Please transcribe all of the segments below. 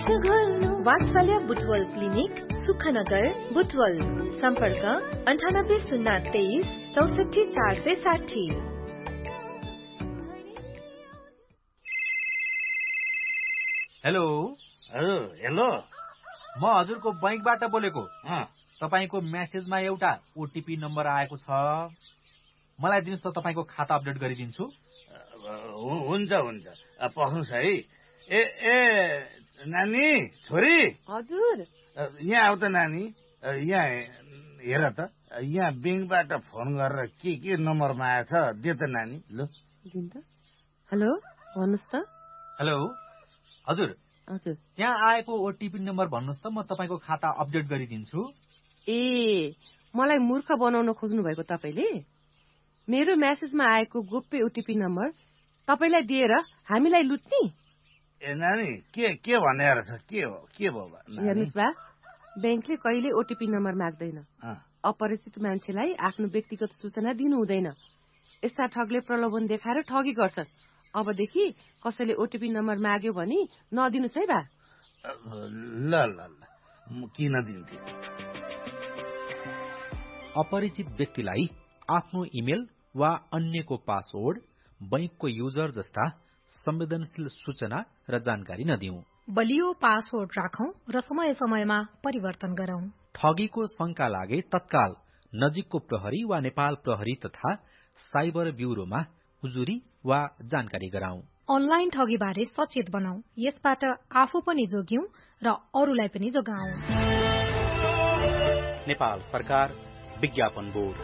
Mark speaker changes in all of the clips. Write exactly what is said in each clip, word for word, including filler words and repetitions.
Speaker 1: वात्सल्य बुटवल क्लिनिक सुखनगर बुटवल सम्पर्क अन्ठानब्बे शून्य तेइस चौसठी चार सय साठी।
Speaker 2: हेलो
Speaker 3: हजुर हेलो
Speaker 2: म हजुरको बैंकबाट बोलेको। तपाईको मेसेजमा एउटा ओटीपी नम्बर आएको छ, मलाई दिनुस् त तपाईको खाता अपडेट गरिदिन्छु।
Speaker 3: हुन्छ हुन्छ पख्नुस् है। ए ए नानी छोरी
Speaker 4: हजुर
Speaker 3: यहाँ आउ त नानी, यहाँ हेर त, यहाँ बैंकबाट फोन गरेर के के नम्बरमा आएछ दे त नानी। ल
Speaker 4: दिन त। हेलो भन्नुस् त।
Speaker 2: हेलो हजुर
Speaker 4: हजुर
Speaker 2: यहाँ आएको ओटीपी नम्बर भन्नुस् त, म तपाईको खाता अपडेट गरिदिन्छु।
Speaker 4: ए मलाई मूर्ख बनाउन खोज्नु भएको तपाईले? मेरो मेसेजमा आएको गोप्य ओटीपी नम्बर तपाईलाई दिएर हामीलाई लुट्ने?
Speaker 3: ए नानी के के भनेर छ? के हो के भयो?
Speaker 4: हेर्नुस् बा, बैंकले कहिले ओटीपी नम्बर माग्दैन। अपरिचित मान्छेलाई आफ्नो व्यक्तिगत सूचना दिनु हुँदैन। यस्ता ठगले प्रलोभन देखाएर ठगी गर्छन्। अबदेखि कसैले ओटीपी नम्बर माग्यो भने नदिनुस् है बा।
Speaker 3: ल ल ल म किन दिन्थे?
Speaker 2: अपरिचित व्यक्तिलाई आफ्नो इमेल वा अन्यको पासवर्ड, बैंकको युजर जस्ता संवेदनशील सूचना र जानकारी नदिऊ।
Speaker 5: बलियो पासवर्ड राखौं र समय समयमा परिवर्तन गरौं।
Speaker 2: ठगीको शंका लागे तत्काल नजिकको प्रहरी वा नेपाल प्रहरी तथा साइबर ब्यूरोमा उजुरी वा जानकारी गराउँ।
Speaker 5: अनलाइन ठगी बारे सचेत बनाऊ। यसबाट आफू पनि जोग्यौं र अरूलाई पनि जोगाऊ।
Speaker 2: नेपाल सरकार विज्ञापन बोर्ड।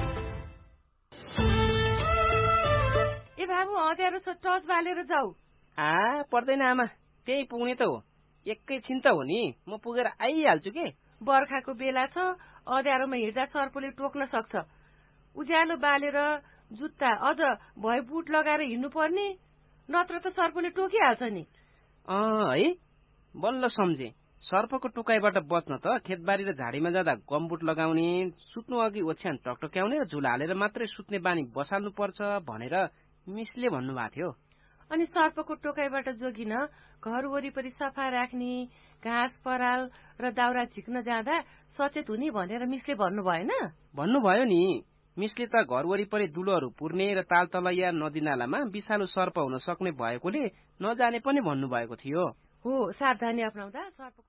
Speaker 4: ए बाबु अँध्यारो छ, टर्च बालेर जाऊ।
Speaker 6: आ पर्दैन आमा, त्यही पुग्ने त हो। एकैछिन त हो नि, म पुगेर आइहाल्छु के।
Speaker 4: बर्खाको बेला छ, अँध्यारोमा हिँड्दा सर्पले टोक्न सक्छ। उज्यालो बालेर जुत्ता अझ भए बुट लगाएर हिँड्नु पर्ने, नत्र त सर्पले टोकिहाल्छ नि।
Speaker 6: अँ है, बल्ल सम्झे। सर्पको टोकाइबाट बच्न त खेतबारी र झाडीमा जाँदा गमबुट लगाउने, सुत्नु अघि ओछ्यान टकटक्याउने र झुला हालेर मात्रै सुत्ने बानी बसाल्नु पर्छ भनेर मिसले भन्नुभएको थियो।
Speaker 4: अनि सर्पको टोकाइबाट जोगिन घर वरिपरि सफा राख्ने, घाँस पराल र दाउरा झिक्न जाँदा सचेत हुने भनेर मिसले भन्नु भएन?
Speaker 6: भन्नुभयो नि। मिसले त घर वरिपरि दुलोहरू पुर्ने र तालतलैया नदी नालामा विषालु सर्प हुन सक्ने भएकोले नजाने पनि भन्नुभएको थियो।
Speaker 4: हो, सावधानी अपनाउँदा सर्पको